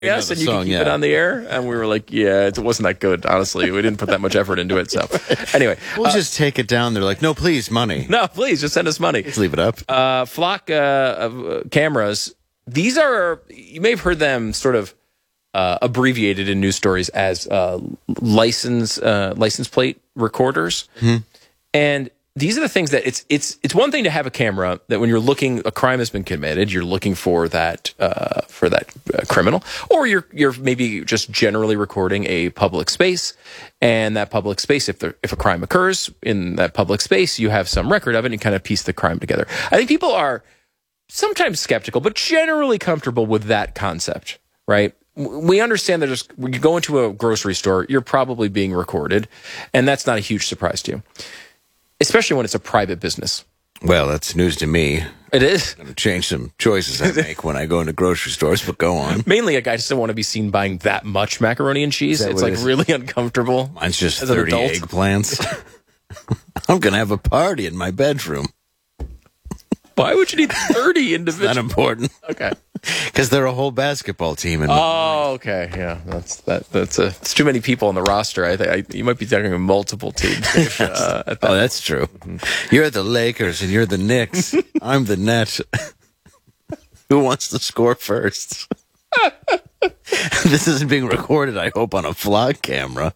Yes, and you can keep it on the air. And we were like, yeah, it wasn't that good, honestly. We didn't put that much effort into it. So anyway. We'll just take it down. They're like, no, please, money. No, please, just send us money. Just leave it up. Flock cameras, these are, you may have heard them sort of abbreviated in news stories as license plate recorders. Mm-hmm. And these are the things that it's one thing to have a camera that when you're looking, a crime has been committed, you're looking for that criminal, or you're maybe just generally recording a public space, and that public space, if a crime occurs in that public space, you have some record of it and you kind of piece the crime together. I think people are sometimes skeptical, but generally comfortable with that concept, right? We understand that when you go into a grocery store, you're probably being recorded, and that's not a huge surprise to you. Especially when it's a private business. Well, that's news to me. It is. I'm going to change some choices I make when I go into grocery stores, but go on. Mainly, a guy doesn't want to be seen buying that much macaroni and cheese. It's like really uncomfortable. Mine's just 30 eggplants. I'm going to have a party in my bedroom. Why would you need 30 individuals? It's not important. Okay. Because they're a whole basketball team. Okay. Yeah, it's too many people on the roster. I think you might be talking about multiple teams. That's true. Mm-hmm. You're the Lakers and you're the Knicks. I'm the net. Who wants to score first? This isn't being recorded, I hope, on a vlog camera.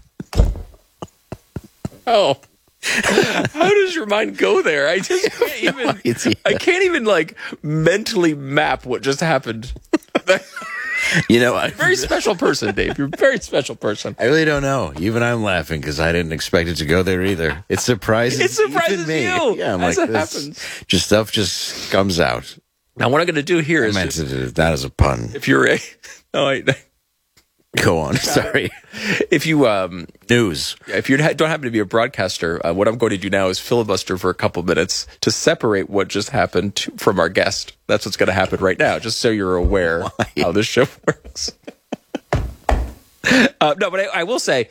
Oh. How does your mind go there? I just can't even. I can't even like mentally map what just happened. Very special person, Dave. You're a very special person. I really don't know. Even I'm laughing because I didn't expect it to go there either. It surprises. Me. Yeah, I'm like, it happens. Just stuff just comes out. Now, what I'm going to do here is meant it that as a pun. If you're a, Go on. Sorry. If you news. If you don't happen to be a broadcaster, what I'm going to do now is filibuster for a couple minutes to separate what just happened from our guest. That's what's going to happen right now, just so you're aware how this show works. No, but I will say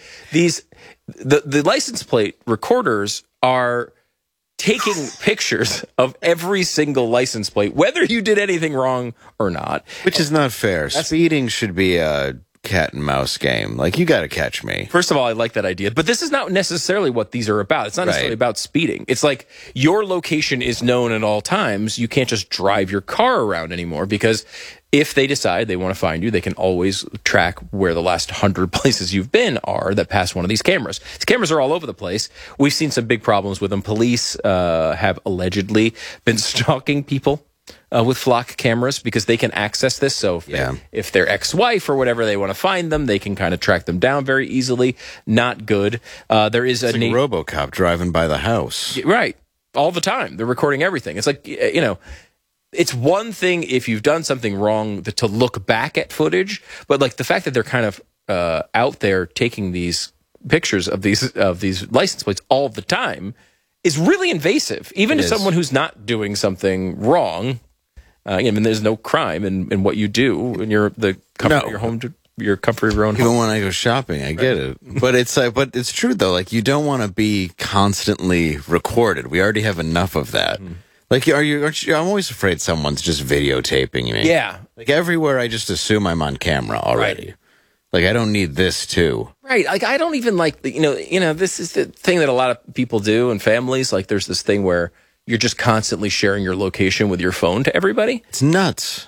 the license plate recorders are taking pictures of every single license plate, whether you did anything wrong or not. Which is not fair. Speeding should be a cat and mouse game. Like, you got to catch me. First of all, I like that idea, but this is not necessarily what these are about. It's not necessarily about speeding. It's like your location is known at all times. You can't just drive your car around anymore, because if they decide they want to find you, they can always track where the last 100 places you've been are that pass one of these cameras. These cameras are all over the place. We've seen some big problems with them. Police have allegedly been stalking people with flock cameras because they can access this. So if their ex-wife or whatever, they want to find them, they can kind of track them down very easily. Not good. There is it's like RoboCop driving by the house. Right. All the time. They're recording everything. It's like, it's one thing if you've done something wrong to look back at footage, but like the fact that they're kind of out there taking these pictures of these license plates all the time is really invasive. Even to someone who's not doing something wrong. There's no crime in what you do when you're the comfort of your home, your comfort of your own home. Even when I go shopping, I get it. But it's true though. Like, you don't want to be constantly recorded. We already have enough of that. Mm. Like, I'm always afraid someone's just videotaping me. Yeah. Like, everywhere I just assume I'm on camera already. Right. Like, I don't need this too. Right. Like, I don't even like, this is the thing that a lot of people do in families. Like, there's this thing where you're just constantly sharing your location with your phone to everybody. It's nuts.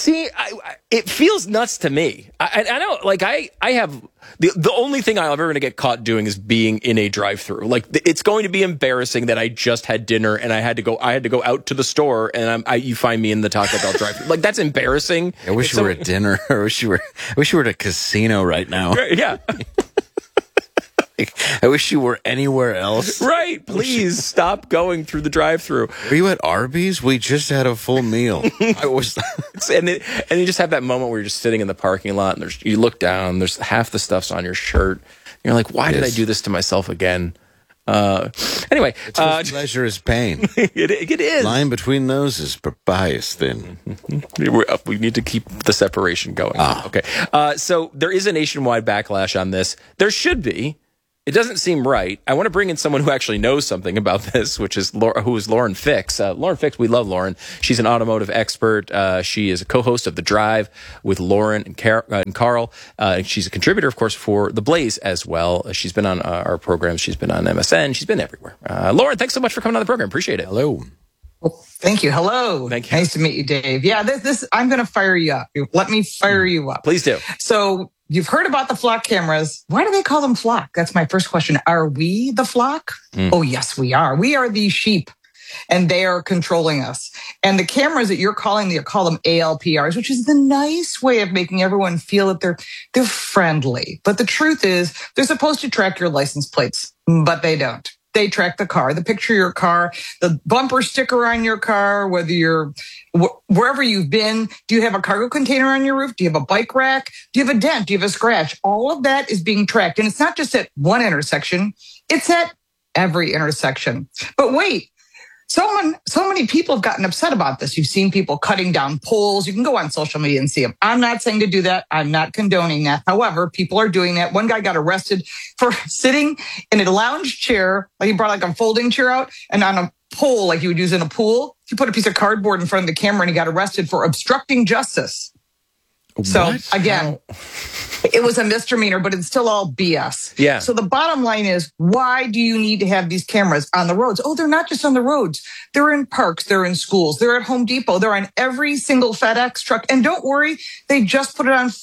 It feels nuts to me. I know, like, I have the only thing I'm ever going to get caught doing is being in a drive-through. Like, it's going to be embarrassing that I just had dinner and I had to go out to the store and you find me in the Taco Bell drive-through. Like, that's embarrassing. I wish you were at dinner. I wish you were at a casino right now. Yeah. I wish you were anywhere else. Right. Please stop going through the drive-thru. Are you at Arby's? We just had a full meal. I was, and you just have that moment where you're just sitting in the parking lot and you look down, there's half the stuff's on your shirt. And you're like, why did I do this to myself again? Anyway. Pleasure is pain. It is. Line between those is bias thin. We need to keep the separation going. Okay. So there is a nationwide backlash on this. There should be. It doesn't seem right. I want to bring in someone who actually knows something about this, who is Lauren Fix. Lauren Fix, we love Lauren. She's an automotive expert. She is a co-host of The Drive with Lauren and Carl. She's a contributor, of course, for The Blaze as well. She's been on our programs. She's been on MSN. She's been everywhere. Lauren, thanks so much for coming on the program. Appreciate it. Hello. Well, thank you. Hello. Thank you. Nice to meet you, Dave. Yeah, this I'm going to fire you up. Let me fire you up. Please do. So you've heard about the flock cameras. Why do they call them flock? That's my first question. Are we the flock? Oh, yes, we are. We are the sheep, and they are controlling us. And the cameras that you're calling, you call them ALPRs, which is the nice way of making everyone feel that they're friendly. But the truth is, they're supposed to track your license plates, but they don't. They track the car, the picture of your car, the bumper sticker on your car, whether you're wherever you've been. Do you have a cargo container on your roof? Do you have a bike rack? Do you have a dent? Do you have a scratch? All of that is being tracked. And it's not just at one intersection. It's at every intersection. But wait, so many people have gotten upset about this. You've seen people cutting down poles. You can go on social media and see them. I'm not saying to do that. I'm not condoning that. However, people are doing that. One guy got arrested for sitting in a lounge chair. Like he brought like a folding chair out, and on a pole like you would use in a pool, he put a piece of cardboard in front of the camera, and he got arrested for obstructing justice. So again, it was a misdemeanor, but it's still all BS. Yeah. So the bottom line is, why do you need to have these cameras on the roads? Oh, they're not just on the roads. They're in parks. They're in schools. They're at Home Depot. They're on every single FedEx truck. And don't worry, they just put it on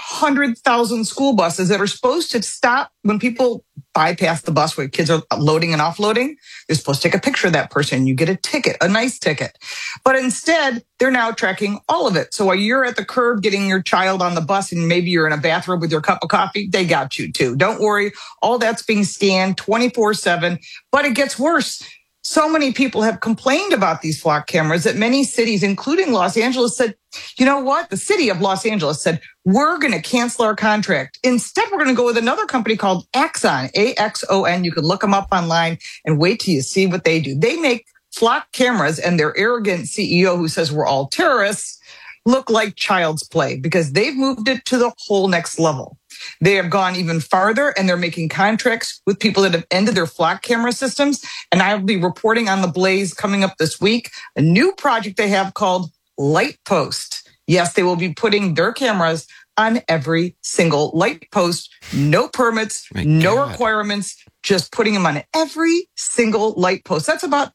400,000 school buses that are supposed to stop when people bypass the bus where kids are loading and offloading. They're supposed to take a picture of that person. You get a ticket, a nice ticket. But instead, they're now tracking all of it. So while you're at the curb getting your child on the bus and maybe you're in a bathrobe with your cup of coffee, they got you too. Don't worry. All that's being scanned 24/7. But it gets worse. So many people have complained about these flock cameras that many cities, including Los Angeles, said, you know what? The city of Los Angeles said, we're going to cancel our contract. Instead, we're going to go with another company called Axon, AXON. You can look them up online and wait till you see what they do. They make flock cameras, and their arrogant CEO who says we're all terrorists look like child's play because they've moved it to the whole next level. They have gone even farther, and they're making contracts with people that have ended their flock camera systems. And I'll be reporting on The Blaze coming up this week, a new project they have called Light Post. Yes, they will be putting their cameras on every single light post. No permits, no requirements, just putting them on every single light post. That's about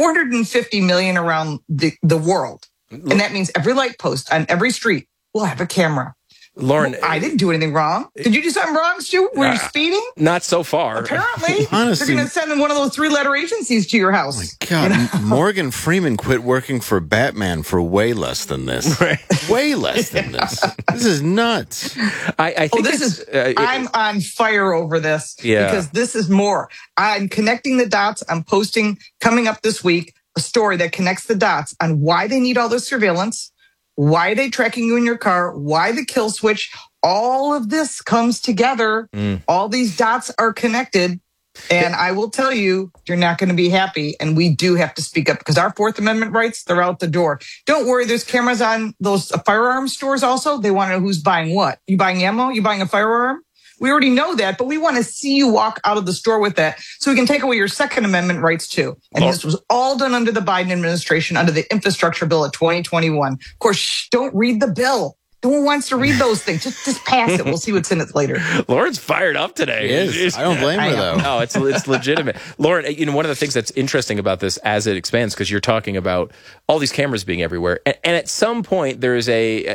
450 million around the world. And that means every light post on every street will have a camera. Lauren, well, I didn't do anything wrong. Did you do something wrong, Stu? Were you speeding? Not so far. Apparently. Honestly, they're going to send one of those 3-letter agencies to your house. Oh my God. You know? Morgan Freeman quit working for Batman for way less than this. Right. Way less than this. This is nuts. I think I'm on fire over this because this is more. I'm connecting the dots. I'm posting coming up this week a story that connects the dots on why they need all this surveillance. Why are they tracking you in your car? Why the kill switch? All of this comes together. All these dots are connected. And I will tell you, you're not going to be happy. And we do have to speak up because our Fourth Amendment rights, they're out the door. Don't worry, there's cameras on those firearms stores also. They want to know who's buying what. You buying ammo? You buying a firearm? We already know that, but we want to see you walk out of the store with that so we can take away your Second Amendment rights too. And this was all done under the Biden administration, under the infrastructure bill of 2021. Of course, don't read the bill. No one wants to read those things. Just pass it. We'll see what's in it later. Lauren's fired up today. He is. I don't blame her, though. No, it's legitimate. Lauren, one of the things that's interesting about this as it expands, because you're talking about all these cameras being everywhere, and at some point there's a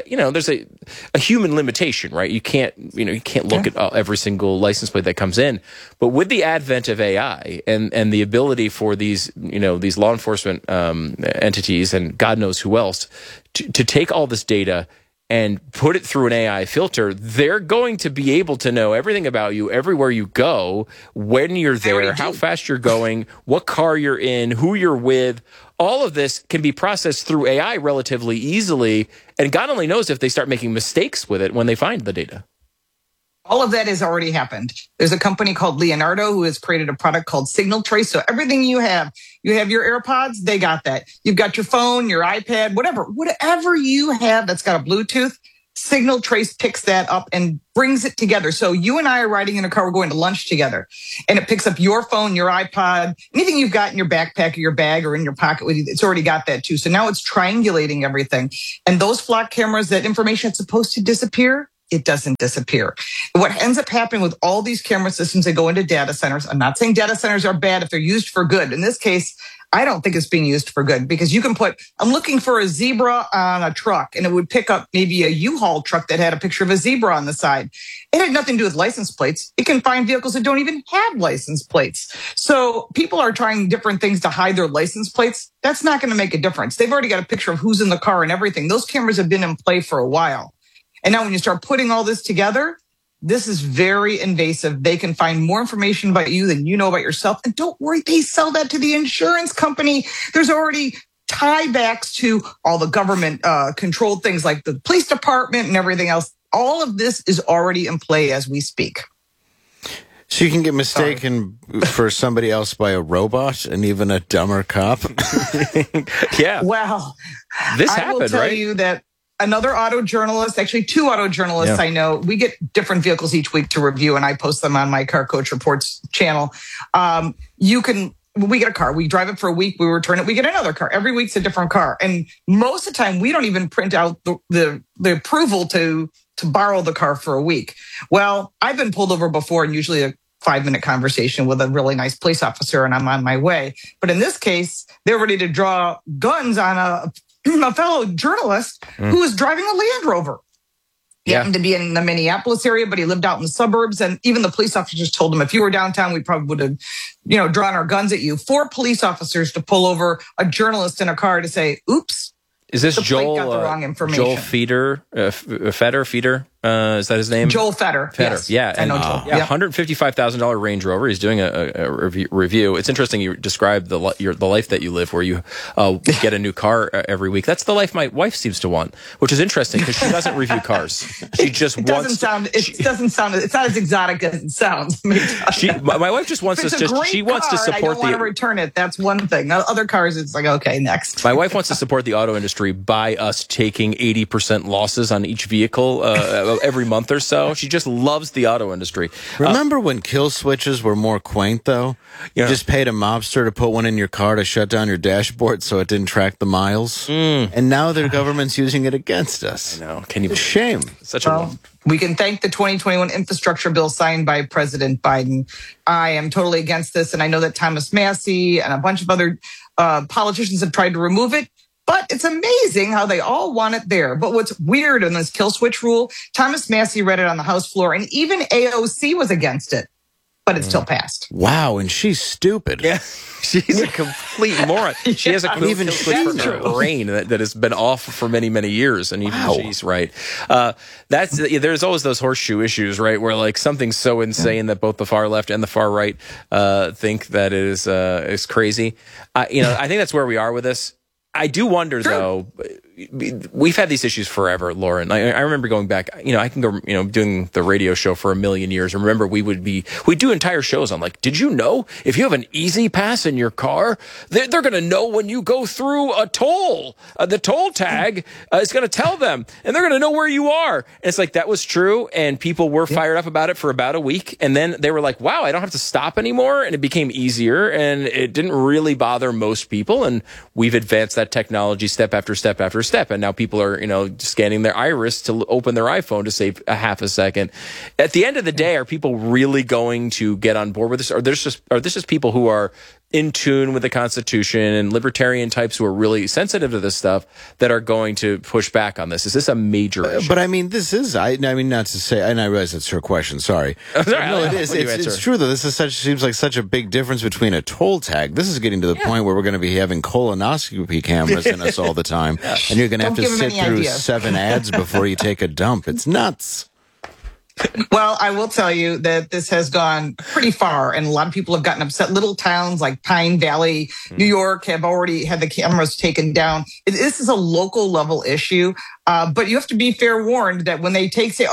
human limitation, right? You can't look at every single license plate that comes in. But with the advent of AI and the ability for these law enforcement entities and God knows who else to take all this data and put it through an AI filter, they're going to be able to know everything about you, everywhere you go, when you're there, how fast you're going, what car you're in, who you're with. All of this can be processed through AI relatively easily, and God only knows if they start making mistakes with it when they find the data. All of that has already happened. There's a company called Leonardo who has created a product called Signal Trace. So everything you have your AirPods, they got that. You've got your phone, your iPad, whatever you have that's got a Bluetooth, Signal Trace picks that up and brings it together. So you and I are riding in a car, we're going to lunch together, and it picks up your phone, your iPod, anything you've got in your backpack or your bag or in your pocket with you. It's already got that too. So now it's triangulating everything. And those flock cameras, that information that's supposed to disappear, it doesn't disappear. What ends up happening with all these camera systems that go into data centers, I'm not saying data centers are bad if they're used for good. In this case, I don't think it's being used for good, because you can put, I'm looking for a zebra on a truck, and it would pick up maybe a U-Haul truck that had a picture of a zebra on the side. It had nothing to do with license plates. It can find vehicles that don't even have license plates. So people are trying different things to hide their license plates. That's not going to make a difference. They've already got a picture of who's in the car and everything. Those cameras have been in play for a while. And now when you start putting all this together, this is very invasive. They can find more information about you than you know about yourself. And don't worry, they sell that to the insurance company. There's already tiebacks to all the government controlled things like the police department and everything else. All of this is already in play as we speak. So you can get mistaken for somebody else by a robot and even a dumber cop. Yeah. Well, This I will happened, tell right? you that another auto journalist, actually two auto journalists I know, we get different vehicles each week to review, and I post them on my Car Coach Reports channel. We get a car, we drive it for a week, we return it, we get another car. Every week's a different car. And most of the time, we don't even print out the approval to borrow the car for a week. Well, I've been pulled over before, and usually a 5-minute conversation with a really nice police officer, and I'm on my way. But in this case, they're ready to draw guns on a fellow journalist who was driving a Land Rover. He happened to be in the Minneapolis area, but he lived out in the suburbs. And even the police officers told him, if you were downtown, we probably would have, drawn our guns at you. 4 police officers to pull over a journalist in a car to say, oops. Is this the plate Joel? got the wrong information. Joel Feeder? Is that his name? Joel Fetter. Yes. Yeah, I know Joel. Yeah. $155,000 Range Rover. He's doing a review. It's interesting you described the life that you live, where you get a new car every week. That's the life my wife seems to want, which is interesting because she doesn't review cars. She just It wants. doesn't sound. It's not as exotic as it sounds. My wife just wants She wants to support. I don't want to return it. That's one thing. Other cars, it's like, okay, next. My wife wants to support the auto industry by us taking 80% losses on each vehicle every month or so. She just loves the auto industry. Remember when kill switches were more quaint, though? You just paid a mobster to put one in your car to shut down your dashboard so it didn't track the miles. And now the government's using it against us. I know. Can you? Shame. We can thank the 2021 infrastructure bill signed by President Biden. I am totally against this, and I know that Thomas Massey and a bunch of other politicians have tried to remove it. But it's amazing how they all want it there. But what's weird in this kill switch rule, Thomas Massey read it on the House floor, and even AOC was against it. But it still passed. Wow, and she's stupid. Yeah, she's a complete moron. She has a complete brain that has been off for many, many years, and even she's right. There's always those horseshoe issues, right, where like something's so insane that both the far left and the far right think that it is crazy. I think that's where we are with this. I do wonder, though, we've had these issues forever, Lauren. I remember going back, I can go, doing the radio show for a million years. And remember, we'd do entire shows on like, did you know if you have an Easy Pass in your car, they're going to know when you go through a toll, the toll tag is going to tell them, and they're going to know where you are. And it's like, that was true. And people were fired up about it for about a week. And then they were like, wow, I don't have to stop anymore. And it became easier, and it didn't really bother most people. And we've advanced that technology step after step after step, and now people are scanning their iris to open their iPhone to save a half a second. At the end of the day, are people really going to get on board with this? Or this just people who are in tune with the Constitution and libertarian types who are really sensitive to this stuff that are going to push back on this? Is this a major issue? But I mean, this is, not to say, and I realize that's her question, sorry. No, it is. It's true, though. This seems like such a big difference between a toll tag. This is getting to the point where we're going to be having colonoscopy cameras in us all the time. And you're going to have to sit through 7 ads before you take a dump. It's nuts. Well, I will tell you that this has gone pretty far, and a lot of people have gotten upset. Little towns like Pine Valley, New York, have already had the cameras taken down. This is a local level issue, but you have to be fair warned that when they say,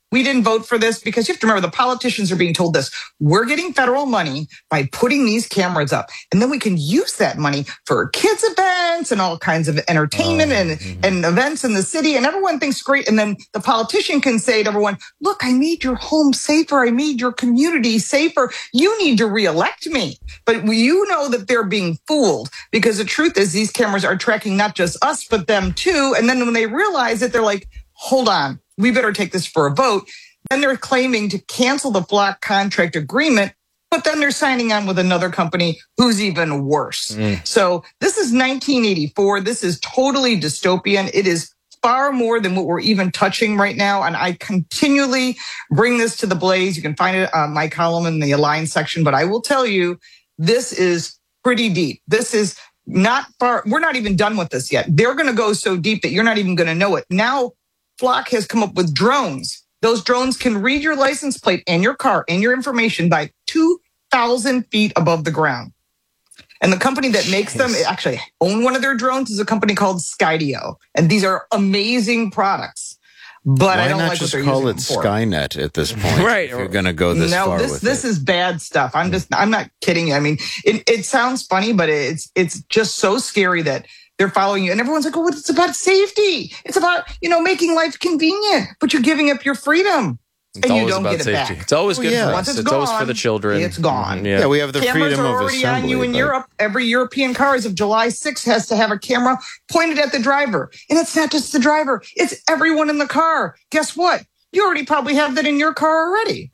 we didn't vote for this because you have to remember the politicians are being told this. We're getting federal money by putting these cameras up. And then we can use that money for kids events and all kinds of entertainment and events in the city. And everyone thinks great. And then the politician can say to everyone, look, I made your home safer. I made your community safer. You need to reelect me. But you know that they're being fooled because the truth is these cameras are tracking not just us, but them too. And then when they realize it, they're like, hold on. We better take this for a vote. Then they're claiming to cancel the Flock contract agreement, but then they're signing on with another company who's even worse. So this is 1984. This is totally dystopian. It is far more than what we're even touching right now. And I continually bring this to the blaze. You can find it on my column in the Align section, but I will tell you, this is pretty deep. This is not far. We're not even done with this yet. They're going to go so deep that you're not even going to know it. Now, Flock has come up with drones. Those drones can read your license plate and your car and your information by 2,000 feet above the ground. And the company that makes them actually own one of their drones is a company called Skydio. And these are amazing products. But I don't like what they're using them for. Why not just call it Skynet at this point? Right. If you're going to go this far with it. This is bad stuff. I'm not kidding you. I mean, it sounds funny, but it's just so scary that they're following you. And everyone's like, oh, it's about safety. It's about, making life convenient, but you're giving up your freedom. It's and you don't about get it safety. back. It's always good for us. It's always for the children. It's gone. Yeah, we have the Cameras freedom are of already assembly. on you in Europe. Every European car as of July 6th has to have a camera pointed at the driver. And it's not just the driver. It's everyone in the car. Guess what? You already probably have that in your car already.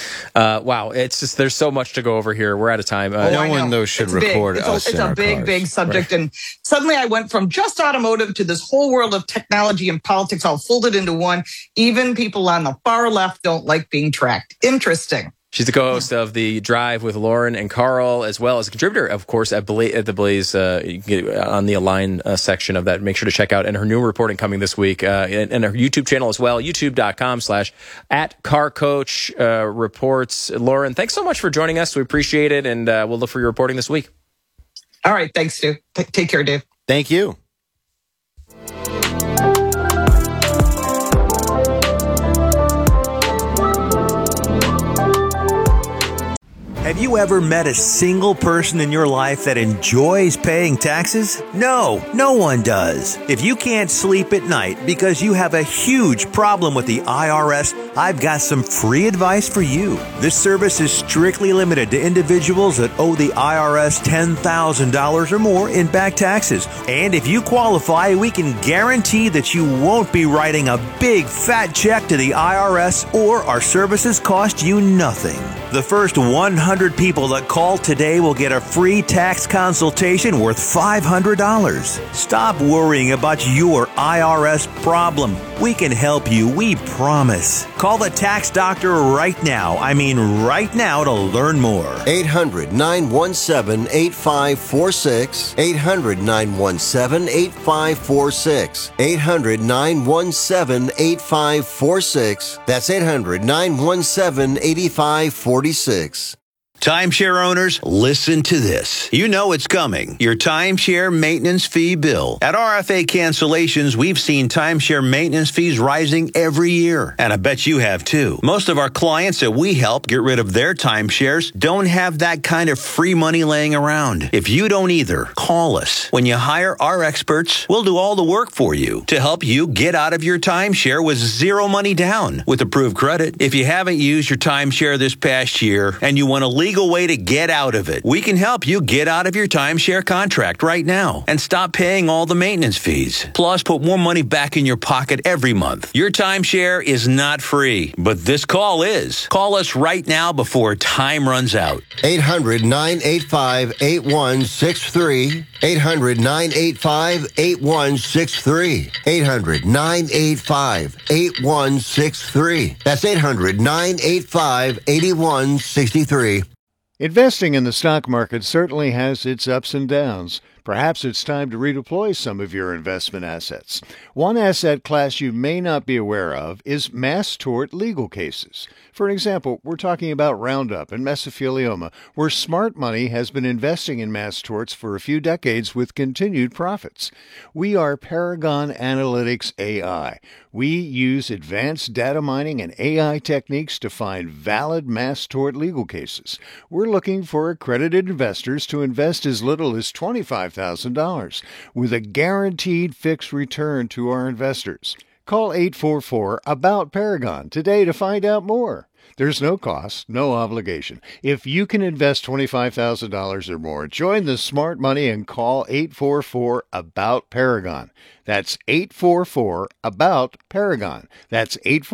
Wow. It's just, there's so much to go over here. We're out of time. No one, though, should record us in our cars. It's a big subject. Right. And suddenly I went from just automotive to this whole world of technology and politics all folded into one. Even people on the far left don't like being tracked. Interesting. She's the co-host of The Drive with Lauren and Carl, as well as a contributor, of course, at the Blaze. You can get on the Align section of that. Make sure to check out and her new reporting coming this week, and her YouTube channel as well, youtube.com/@CarCoach reports. Lauren, thanks so much for joining us. We appreciate it, and we'll look for your reporting this week. All right. Thanks, Stu. Take care, Dave. Thank you. Have you ever met a single person in your life that enjoys paying taxes? No, no one does. If you can't sleep at night because you have a huge problem with the IRS, I've got some free advice for you. This service is strictly limited to individuals that owe the IRS $10,000 or more in back taxes. And if you qualify, we can guarantee that you won't be writing a big fat check to the IRS, or our services cost you nothing. The first 100 people that call today will get a free tax consultation worth $500. Stop worrying about your IRS problem. We can help you, we promise. Call the tax doctor right now. I mean right now, to learn more. 800-917-8546. 800-917-8546. 800-917-8546. That's 800-917-8546. Timeshare owners, listen to this. You know it's coming. Your timeshare maintenance fee bill. At RFA Cancellations, we've seen timeshare maintenance fees rising every year. And I bet you have too. Most of our clients that we help get rid of their timeshares don't have that kind of free money laying around. If you don't either, call us. When you hire our experts, we'll do all the work for you to help you get out of your timeshare with zero money down with approved credit. If you haven't used your timeshare this past year and you want to legal way to get out of it, we can help you get out of your timeshare contract right now and stop paying all the maintenance fees. Plus, put more money back in your pocket every month. Your timeshare is not free, but this call is. Call us right now before time runs out. 800-985-8163. 800-985-8163. 800-985-8163. That's 800-985-8163. Investing in the stock market certainly has its ups and downs, Perhaps it's time to redeploy some of your investment assets. One asset class you may not be aware of is mass tort legal cases. For example, we're talking about Roundup and mesothelioma, where smart money has been investing in mass torts for a few decades with continued profits. We are Paragon Analytics AI. We use advanced data mining and AI techniques to find valid mass tort legal cases. We're looking for accredited investors to invest as little as $25,000 with a guaranteed fixed return to our investors. Call 844-ABOUT-PARAGON today to find out more. There's no cost, no obligation. If you can invest $25,000 or more, join the smart money and call 844-ABOUT-PARAGON. That's 844-ABOUT-PARAGON. That's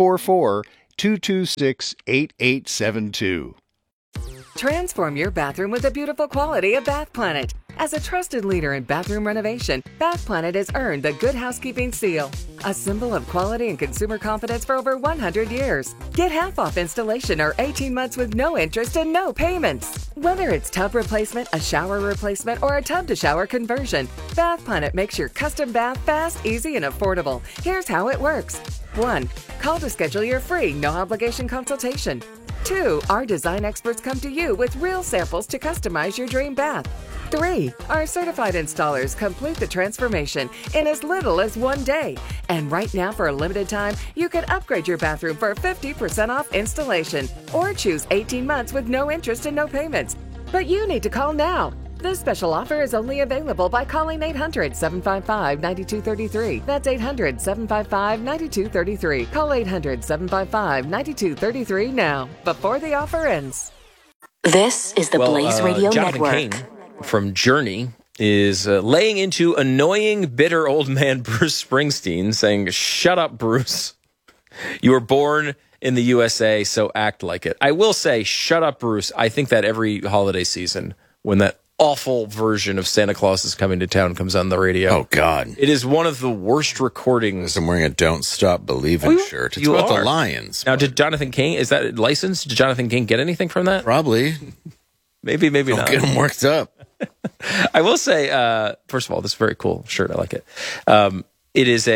844-226-8872. Transform your bathroom with the beautiful quality of Bath Planet. As a trusted leader in bathroom renovation, Bath Planet has earned the Good Housekeeping seal, a symbol of quality and consumer confidence for over 100 years. Get half off installation or 18 months with no interest and no payments. Whether it's tub replacement, a shower replacement, or a tub-to-shower conversion, Bath Planet makes your custom bath fast, easy, and affordable. Here's how it works. 1. Call to schedule your free, no-obligation consultation. 2. Our design experts come to you with real samples to customize your dream bath. 3. Our certified installers complete the transformation in as little as 1 day. And right now, for a limited time, you can upgrade your bathroom for 50% off installation or choose 18 months with no interest and no payments. But you need to call now. This special offer is only available by calling 800-755-9233. That's 800-755-9233. Call 800-755-9233 now, before the offer ends. This is the Blaze Radio Jonathan Network. King from Journey is laying into annoying, bitter old man Bruce Springsteen, saying, "Shut up, Bruce. You were born in the USA, so act like it." I will say, shut up, Bruce. I think that every holiday season, when that awful version of Santa Claus is Coming to Town comes on the radio. Oh, God. It is one of the worst recordings. I'm wearing a Don't Stop Believing shirt. It's about the Lions. Now, did Jonathan King, is that licensed? Did Jonathan King get anything from that? Probably. Maybe Don't not. get him worked up. I will say, first of all, this is a very cool shirt. I like it. It is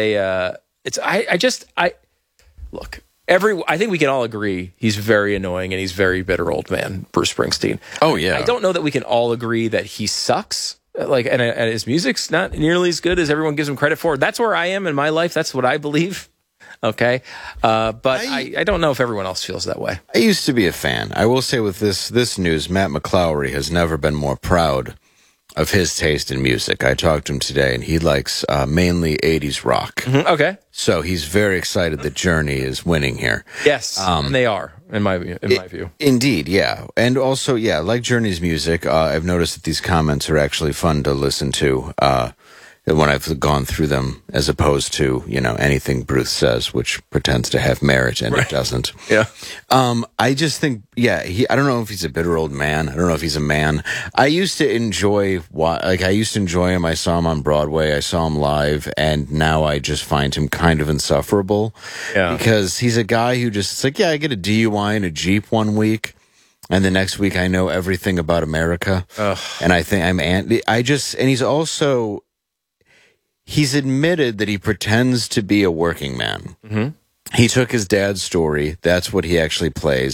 look, I think we can all agree he's very annoying and he's very bitter old man, Bruce Springsteen. Oh, yeah. I don't know that we can all agree that he sucks. And his music's not nearly as good as everyone gives him credit for. That's where I am in my life. That's what I believe. Okay. But I don't know if everyone else feels that way. I used to be a fan. I will say with this news, Matt McClowry has never been more proud of his taste in music. I talked to him today, and he likes mainly 80s rock. Mm-hmm. Okay. So he's very excited that Journey is winning here. Yes, and they are, in my view. Indeed, yeah. And also, yeah, like Journey's music, I've noticed that these comments are actually fun to listen to when I've gone through them, as opposed to, anything Bruce says, which pretends to have merit and it doesn't. Yeah. I just think, I don't know if he's a bitter old man. I don't know if he's a man. I used to enjoy him. I saw him on Broadway. I saw him live, and now I just find him kind of insufferable. Yeah. Because he's a guy who just, it's like, I get a DUI in a Jeep one week, and the next week I know everything about America. Ugh. And I think and he's also, he's admitted that he pretends to be a working man. Mm-hmm. He took his dad's story. That's what he actually plays.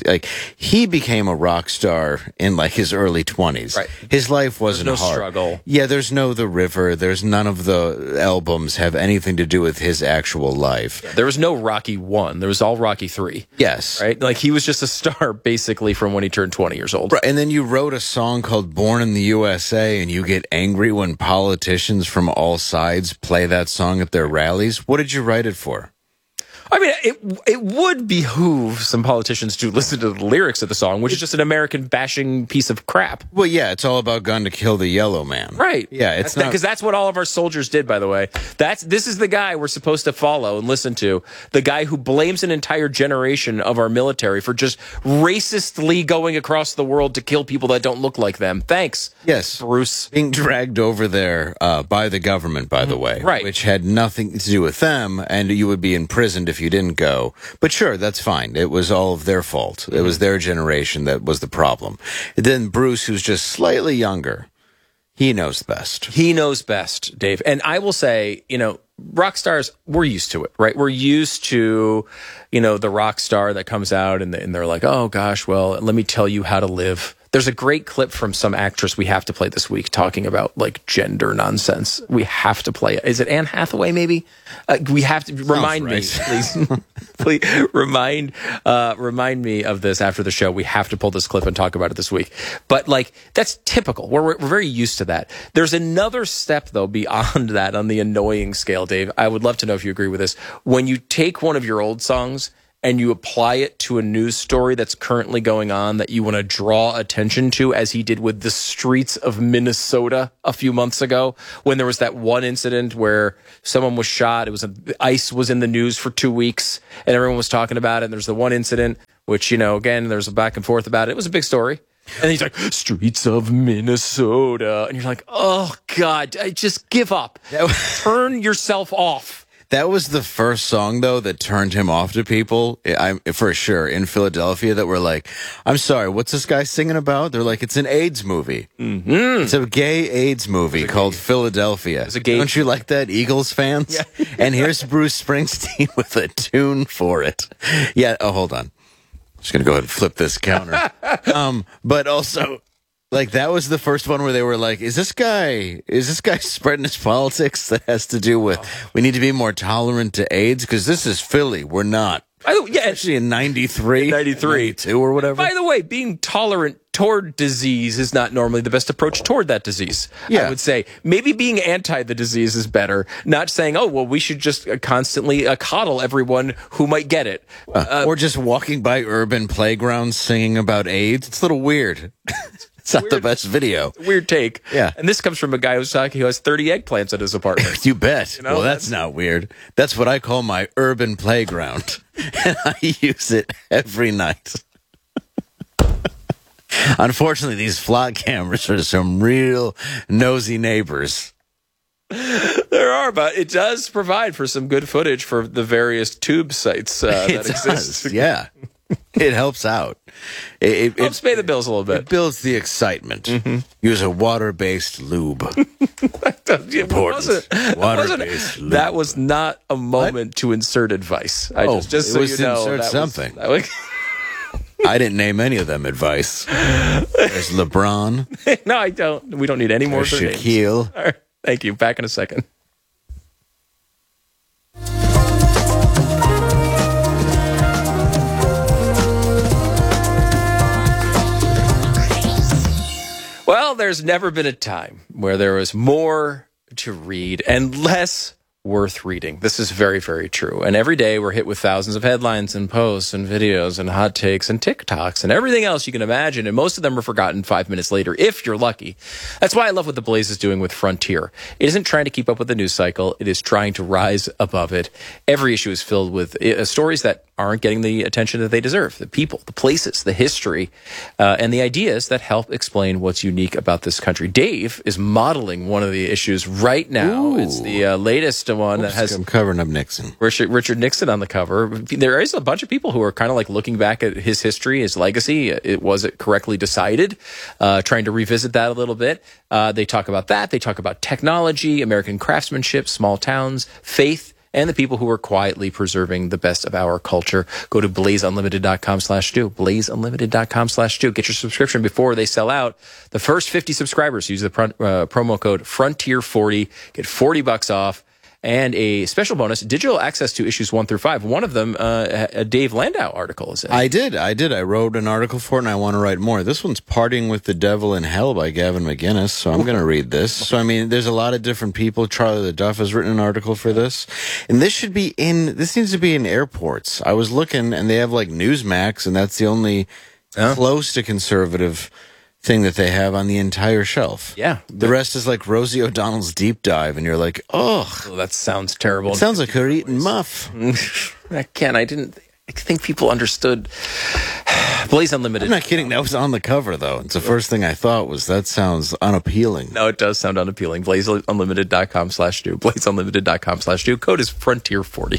He became a rock star in his early 20s. Right. His life wasn't hard. Struggle. Yeah, there's no The River. There's none of the albums have anything to do with his actual life. Yeah, there was no Rocky 1. There was all Rocky 3. Yes. Right? He was just a star basically from when he turned 20 years old. Right. And then you wrote a song called Born in the USA, and you get angry when politicians from all sides play that song at their rallies. What did you write it for? I mean, it would behoove some politicians to listen to the lyrics of the song, which is just an American bashing piece of crap. Well, yeah, it's all about gun to kill the yellow man. Right. Yeah, it's because that's what all of our soldiers did, by the way. This is the guy we're supposed to follow and listen to. The guy who blames an entire generation of our military for just racistly going across the world to kill people that don't look like them. Thanks. Yes. Bruce. Being dragged over there by the government, by the way. Right. Which had nothing to do with them, and you would be imprisoned if you didn't go. But sure, that's fine. It was all of their fault. It was their generation that was the problem. And then Bruce, who's just slightly younger, He knows best. He knows best, Dave. And I will say, rock stars, we're used to it, right? We're used to, the rock star that comes out and they're like, oh gosh, well, let me tell you how to live. There's a great clip from some actress we have to play this week talking about like gender nonsense. We have to play it. Is it Anne Hathaway? Maybe we have to remind me, please. Please remind me of this after the show. We have to pull this clip and talk about it this week. But like that's typical. We're very used to that. There's another step though beyond that on the annoying scale, Dave. I would love to know if you agree with this. When you take one of your old songs and you apply it to a news story that's currently going on that you want to draw attention to, as he did with the streets of Minnesota a few months ago, when there was that one incident where someone was shot. ICE was in the news for 2 weeks, and everyone was talking about it. And there's the one incident, which, again, there's a back and forth about it. It was a big story. And he's like, streets of Minnesota. And you're like, oh, God, just give up. Turn yourself off. That was the first song, though, that turned him off to people, for sure, in Philadelphia, that were like, I'm sorry, what's this guy singing about? They're like, it's an AIDS movie. Mm-hmm. It's a gay AIDS movie called Philadelphia. Don't you like that, Eagles fans? Yeah. And here's Bruce Springsteen with a tune for it. Yeah, hold on. I'm just going to go ahead and flip this counter. But also... like, that was the first one where they were like, is this guy spreading his politics that has to do with we need to be more tolerant to AIDS? Because this is Philly. We're not. Especially in 93. 92 or whatever. By the way, being tolerant toward disease is not normally the best approach toward that disease. Yeah. I would say maybe being anti the disease is better. Not saying, oh, well, we should just constantly coddle everyone who might get it. Or just walking by urban playgrounds singing about AIDS. It's a little weird. It's not the best video. Weird take. Yeah. And this comes from a guy who has 30 eggplants at his apartment. You bet. Well, that's not weird. That's what I call my urban playground. And I use it every night. Unfortunately, these flock cameras are some real nosy neighbors. There are, but it does provide for some good footage for the various tube sites that exist. Yeah. It helps out. It helps pay the bills a little bit. It builds the excitement. Mm-hmm. Use a water-based lube. Water-based lube. That was not a moment to insert advice. Just so you know, insert something. I didn't name any of them advice. There's LeBron. No, I don't. We don't need any more Shaquille. Names. All right. Thank you. Back in a second. Well, there's never been a time where there was more to read and less worth reading. This is very, very true. And every day we're hit with thousands of headlines and posts and videos and hot takes and TikToks and everything else you can imagine. And most of them are forgotten 5 minutes later, if you're lucky. That's why I love what The Blaze is doing with Frontier. It isn't trying to keep up with the news cycle. It is trying to rise above it. Every issue is filled with stories that aren't getting the attention that they deserve. The people, the places, the history, and the ideas that help explain what's unique about this country. Dave is modeling one of the issues right now. Ooh. It's the latest one that has... I'm covering up Nixon. Richard Nixon on the cover. There is a bunch of people who are kind of like looking back at his history, his legacy. Was it correctly decided? Trying to revisit that a little bit. They talk about that. They talk about technology, American craftsmanship, small towns, faith, and the people who are quietly preserving the best of our culture. Go to blazeunlimited.com/Stu. blazeunlimited.com/Stu. Get your subscription before they sell out. The first 50 subscribers use the promo code Frontier40. Get $40 off. And a special bonus, digital access to issues 1 through 5. One of them, a Dave Landau article is in. I did. I wrote an article for it, and I want to write more. This one's Parting with the Devil in Hell by Gavin McInnes, so I'm going to read this. So, I mean, there's a lot of different people. Charlie the Duff has written an article for this. And this needs to be in airports. I was looking, and they have, like, Newsmax, and that's the only close to conservative thing that they have on the entire shelf. Yeah. The rest is like Rosie O'Donnell's Deep Dive, and you're like, oh, that sounds terrible. It sounds like her eating muff. I think people understood Blaze Unlimited. I'm not kidding. That was on the cover, though. It's the first thing I thought was that sounds unappealing. No, it does sound unappealing. blazeunlimited.com/Stu. blazeunlimited.com/Stu. Code is Frontier40.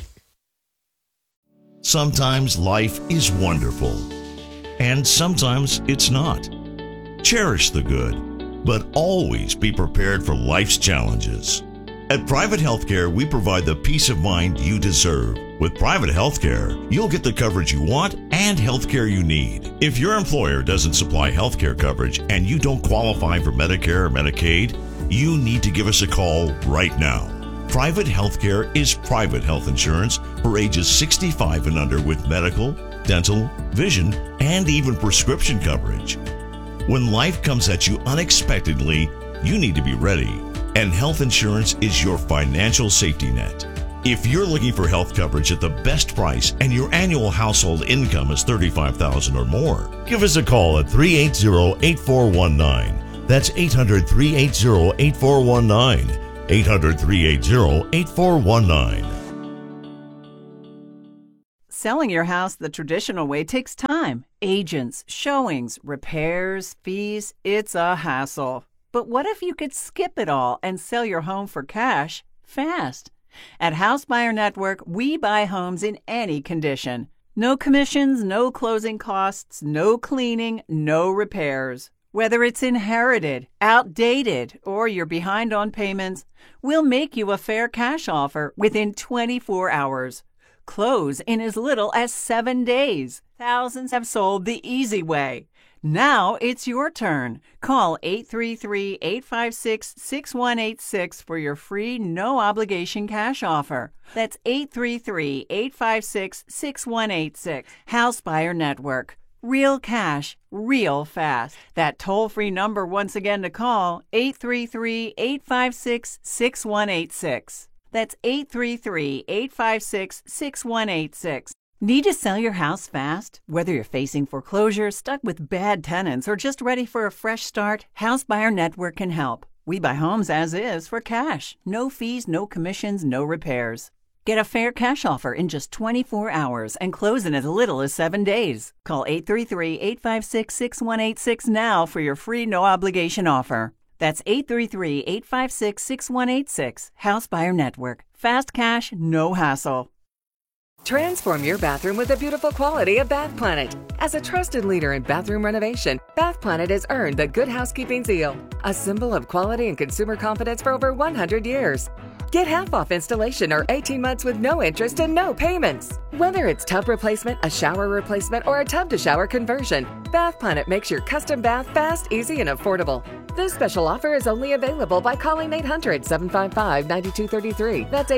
Sometimes life is wonderful, and sometimes it's not. Cherish the good. but always be prepared for life's challenges. At Private Healthcare, we provide the peace of mind you deserve. With private healthcare, you'll get the coverage you want and healthcare you need. If your employer doesn't supply healthcare coverage and you don't qualify for Medicare or Medicaid, you need to give us a call right now. Private healthcare is private health insurance for ages 65 and under with medical, dental, vision, and even prescription coverage. When life comes at you unexpectedly, you need to be ready, and health insurance is your financial safety net. If you're looking for health coverage at the best price and your annual household income is $35,000 or more, give us a call at 380-8419. That's 800-380-8419. 800-380-8419. Selling your house the traditional way takes time. Agents, showings, repairs, fees. It's a hassle. But what if you could skip it all and sell your home for cash fast? At House Buyer Network, we buy homes in any condition. No commissions, no closing costs, no cleaning, no repairs. Whether it's inherited, outdated, or you're behind on payments, we'll make you a fair cash offer within 24 hours. Close in as little as 7 days. Thousands have sold the easy way. Now it's your turn. Call 833-856-6186 for your free, no-obligation cash offer. That's 833-856-6186. House Buyer Network. Real cash, real fast. That toll-free number once again to call, 833-856-6186. That's 833-856-6186. Need to sell your house fast? Whether you're facing foreclosure, stuck with bad tenants, or just ready for a fresh start, House Buyer Network can help. We buy homes as is for cash. No fees, no commissions, no repairs. Get a fair cash offer in just 24 hours and close in as little as 7 days. Call 833-856-6186 now for your free no-obligation offer. That's 833-856-6186. House Buyer Network. Fast cash, no hassle. Transform your bathroom with the beautiful quality of Bath Planet. As a trusted leader in bathroom renovation, Bath Planet has earned the Good Housekeeping seal, a symbol of quality and consumer confidence for over 100 years. Get half off installation or 18 months with no interest and no payments. Whether it's tub replacement, a shower replacement, or a tub-to-shower conversion, Bath Planet makes your custom bath fast, easy, and affordable. This special offer is only available by calling 800-755-9233. That's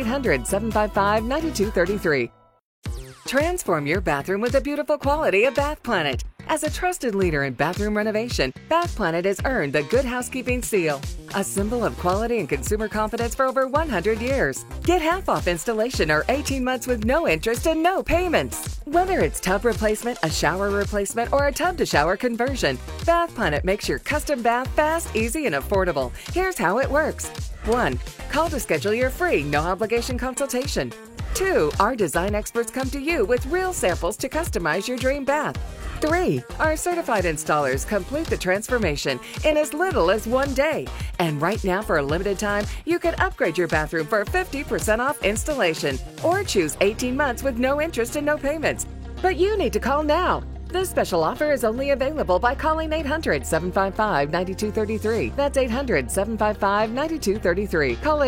800-755-9233. Transform your bathroom with the beautiful quality of Bath Planet. As a trusted leader in bathroom renovation, Bath Planet has earned the Good Housekeeping seal, a symbol of quality and consumer confidence for over 100 years. Get half off installation or 18 months with no interest and no payments. Whether it's tub replacement, a shower replacement, or a tub-to-shower conversion, Bath Planet makes your custom bath fast, easy, and affordable. Here's how it works. 1. Call to schedule your free, no-obligation consultation. 2. Our design experts come to you with real samples to customize your dream bath. 3. Our certified installers complete the transformation in as little as 1 day. And right now, for a limited time, you can upgrade your bathroom for 50% off installation or choose 18 months with no interest and no payments. But you need to call now. This special offer is only available by calling 800-755-9233. That's 800-755-9233. Call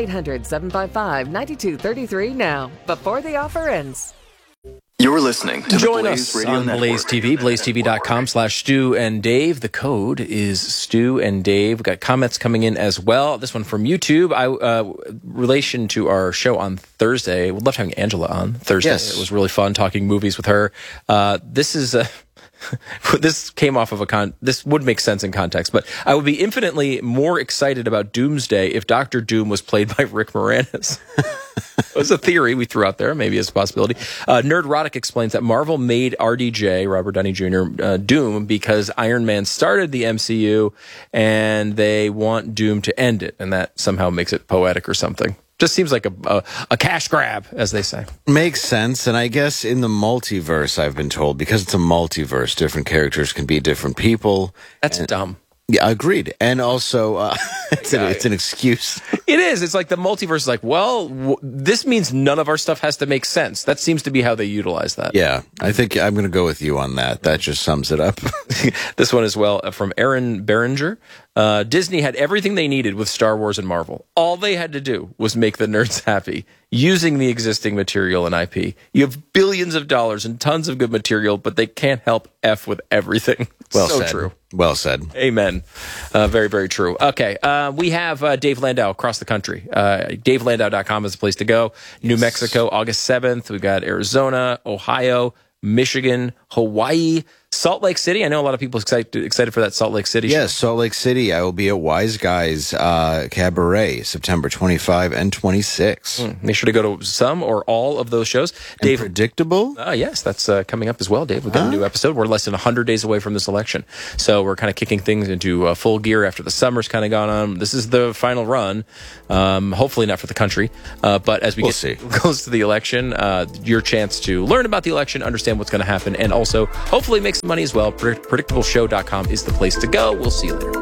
800-755-9233 now, before the offer ends. You're listening to Join the us Blaze Radio on Network. Blaze TV, blazetv.com/Stu and Dave. The code is Stu and Dave. We've got comments coming in as well. This one from YouTube. Relation to our show on Thursday. We'd love having Angela on Thursday. Yes. It was really fun talking movies with her. This is this came off of this would make sense in context, but I would be infinitely more excited about Doomsday if Dr. Doom was played by Rick Moranis. It was a theory we threw out there, maybe as a possibility. Nerdrotic explains that Marvel made RDJ, Robert Downey Jr., Doom because Iron Man started the MCU and they want Doom to end it, and that somehow makes it poetic or something. Just seems like a cash grab, as they say. Makes sense. And I guess in the multiverse, I've been told, because it's a multiverse, different characters can be different people. That's dumb. Yeah, agreed. And also, it's an excuse. It is. It's like the multiverse is like, well, this means none of our stuff has to make sense. That seems to be how they utilize that. Yeah, I think I'm going to go with you on that. That just sums it up. This one as well from Aaron Berenger. Disney had everything they needed with Star Wars and Marvel. All they had to do was make the nerds happy using the existing material and IP. You have billions of dollars and tons of good material, but they can't help F with everything. Well so said. True. Well said. Amen. Very, very true. Okay. We have Dave Landau across the country. DaveLandau.com is the place to go. Yes. New Mexico, August 7th. We've got Arizona, Ohio, Michigan, Hawaii, Salt Lake City. I know a lot of people excited for that Salt Lake City show. Yes, Salt Lake City. I will be at Wise Guys Cabaret, September 25 and 26. Make sure to go to some or all of those shows. Dave, Predictable? Yes, that's coming up as well, Dave. We've got a new episode. We're less than 100 days away from this election. So we're kind of kicking things into full gear after the summer's kind of gone on. This is the final run. Hopefully not for the country. But as we get close to the election, your chance to learn about the election, understand what's going to happen, and also hopefully make some money as well. PredictableShow.com is the place to go. We'll see you later.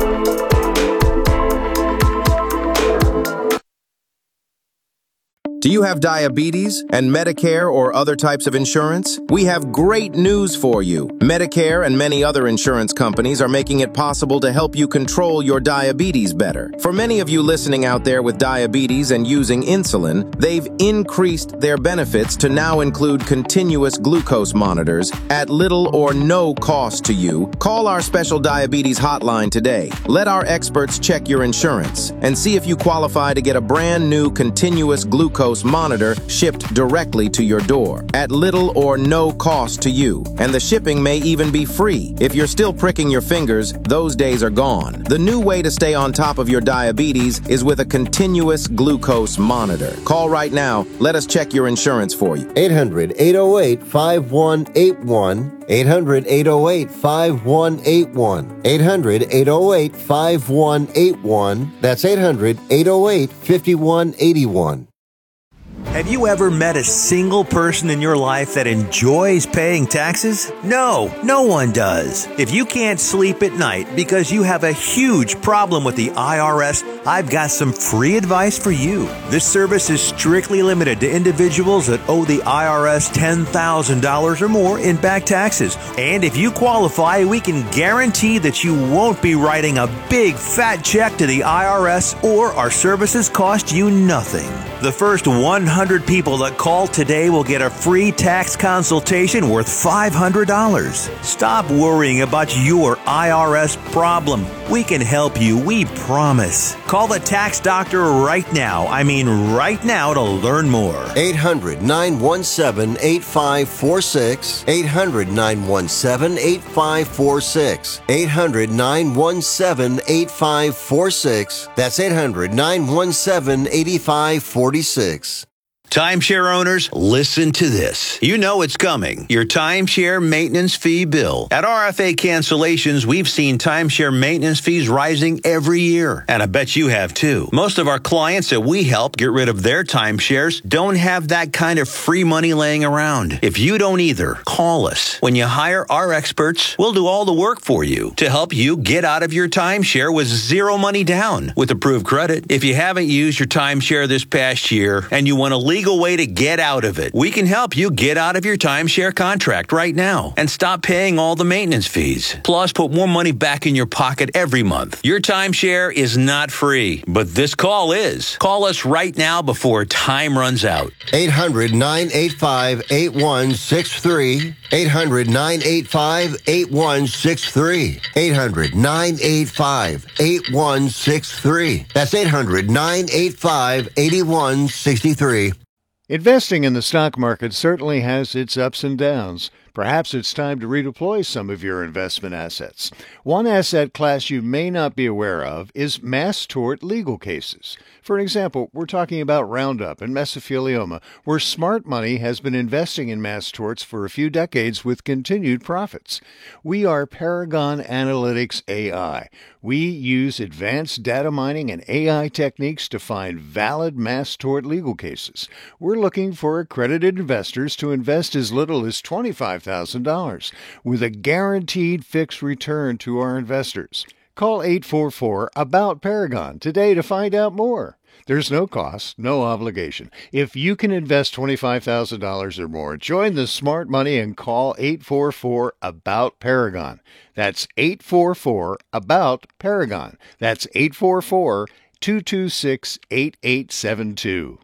Do you have diabetes and Medicare or other types of insurance? We have great news for you. Medicare and many other insurance companies are making it possible to help you control your diabetes better. For many of you listening out there with diabetes and using insulin, they've increased their benefits to now include continuous glucose monitors at little or no cost to you. Call our special diabetes hotline today. Let our experts check your insurance and see if you qualify to get a brand new continuous glucose monitor shipped directly to your door at little or no cost to you. And the shipping may even be free. If you're still pricking your fingers, those days are gone. The new way to stay on top of your diabetes is with a continuous glucose monitor. Call right now. Let us check your insurance for you. 800-808-5181. 800-808-5181. 800-808-5181. That's 800-808-5181. Have you ever met a single person in your life that enjoys paying taxes? No, no one does. If you can't sleep at night because you have a huge problem with the IRS, I've got some free advice for you. This service is strictly limited to individuals that owe the IRS $10,000 or more in back taxes. And if you qualify, we can guarantee that you won't be writing a big fat check to the IRS, or our services cost you nothing. The first 100 people that call today will get a free tax consultation worth $500. Stop worrying about your IRS problem. We can help you, we promise. Call the tax doctor right now. I mean right now, to learn more. 800-917-8546. 800-917-8546. 800-917-8546. That's 800-917-8546. Timeshare owners, listen to this. You know it's coming. Your timeshare maintenance fee bill. At RFA Cancellations, we've seen timeshare maintenance fees rising every year. And I bet you have too. Most of our clients that we help get rid of their timeshares don't have that kind of free money laying around. If you don't either, call us. When you hire our experts, we'll do all the work for you to help you get out of your timeshare with zero money down with approved credit. If you haven't used your timeshare this past year and you want to legal way to get out of it, we can help you get out of your timeshare contract right now and stop paying all the maintenance fees. Plus, put more money back in your pocket every month. Your timeshare is not free, but this call is. Call us right now before time runs out. 800-985-8163. 800-985-8163. 800-985-8163. That's 800-985-8163. Investing in the stock market certainly has its ups and downs. Perhaps it's time to redeploy some of your investment assets. One asset class you may not be aware of is mass tort legal cases. For example, we're talking about Roundup and mesothelioma, where smart money has been investing in mass torts for a few decades with continued profits. We are Paragon Analytics AI. We use advanced data mining and AI techniques to find valid mass tort legal cases. We're looking for accredited investors to invest as little as $25,000 with a guaranteed fixed return to our investors. Call 844-ABOUT-PARAGON today to find out more. There's no cost, no obligation. If you can invest $25,000 or more, join the smart money and call 844-ABOUT-PARAGON. That's 844-ABOUT-PARAGON. That's 844-226-8872.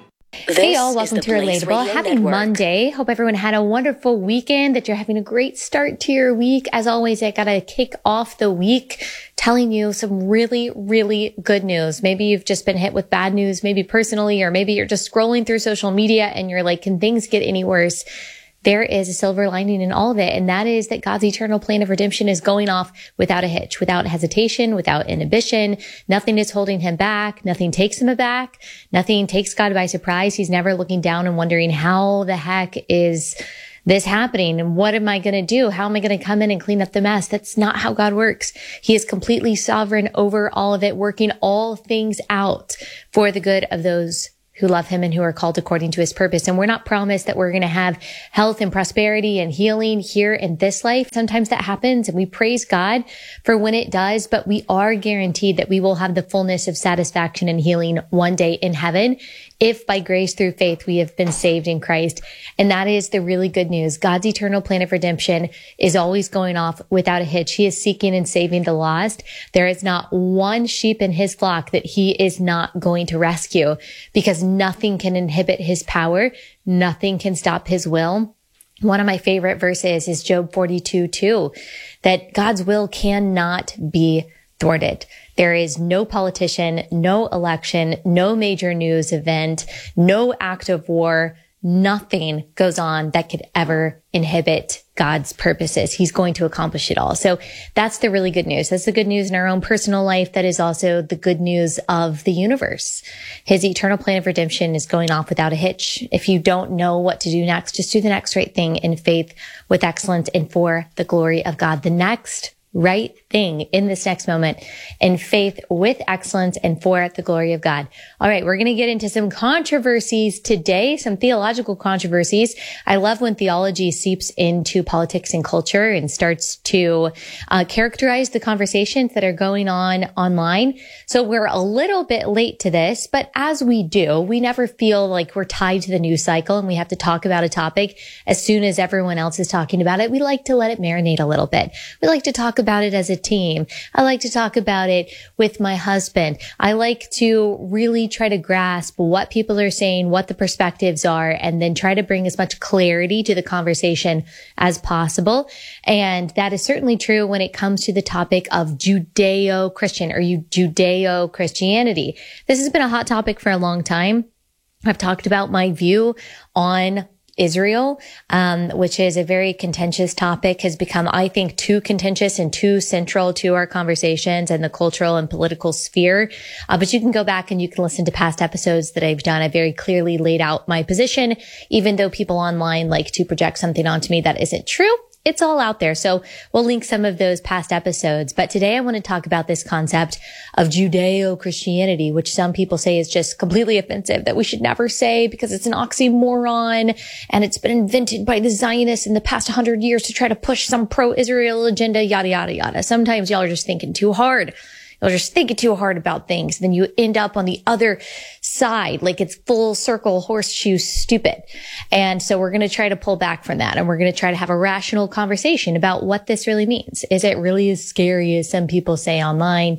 Hey y'all, welcome to Relatable. Happy Monday. Hope everyone had a wonderful weekend, that you're having a great start to your week. As always, I gotta kick off the week telling you some really, really good news. Maybe you've just been hit with bad news, maybe personally, or maybe you're just scrolling through social media and you're like, can things get any worse? There is a silver lining in all of it, and that is that God's eternal plan of redemption is going off without a hitch, without hesitation, without inhibition. Nothing is holding him back. Nothing takes him aback. Nothing takes God by surprise. He's never looking down and wondering, how the heck is this happening? And what am I going to do? How am I going to come in and clean up the mess? That's not how God works. He is completely sovereign over all of it, working all things out for the good of those who love him and who are called according to his purpose. And we're not promised that we're going to have health and prosperity and healing here in this life. Sometimes that happens and we praise God for when it does, but we are guaranteed that we will have the fullness of satisfaction and healing one day in heaven, if by grace through faith we have been saved in Christ. And that is the really good news. God's eternal plan of redemption is always going off without a hitch. He is seeking and saving the lost. There is not one sheep in his flock that he is not going to rescue, because nothing can inhibit his power. Nothing can stop his will. One of my favorite verses is Job 42:2, that God's will cannot be thwarted. There is no politician, no election, no major news event, no act of war. Nothing goes on that could ever inhibit God's purposes. He's going to accomplish it all. So that's the really good news. That's the good news in our own personal life. That is also the good news of the universe. His eternal plan of redemption is going off without a hitch. If you don't know what to do next, just do the next right thing in faith, with excellence, and for the glory of God. The next right thing in this next moment, in faith, with excellence, and for the glory of God. All right, we're going to get into some controversies today, some theological controversies. I love when theology seeps into politics and culture and starts to characterize the conversations that are going on online. So we're a little bit late to this, but as we do, we never feel like we're tied to the news cycle and we have to talk about a topic as soon as everyone else is talking about it. We like to let it marinate a little bit. We like to talk about it as a team. I like to talk about it with my husband. I like to really try to grasp what people are saying, what the perspectives are, and then try to bring as much clarity to the conversation as possible. And that is certainly true when it comes to the topic of Judeo-Christian or Judeo-Christianity. This has been a hot topic for a long time. I've talked about my view on Israel, which is a very contentious topic, has become, I think, too contentious and too central to our conversations and the cultural and political sphere. But you can go back and you can listen to past episodes that I've done. I very clearly laid out my position, even though people online like to project something onto me that isn't true. It's all out there. So we'll link some of those past episodes. But today I want to talk about this concept of Judeo-Christianity, which some people say is just completely offensive, that we should never say because it's an oxymoron and it's been invented by the Zionists in the past 100 years to try to push some pro-Israel agenda, yada, yada, yada. Sometimes y'all are just thinking too hard. You're just thinking too hard about things. Then you end up on the other side, like it's full circle horseshoe stupid. And so we're going to try to pull back from that. And we're going to try to have a rational conversation about what this really means. Is it really as scary as some people say online?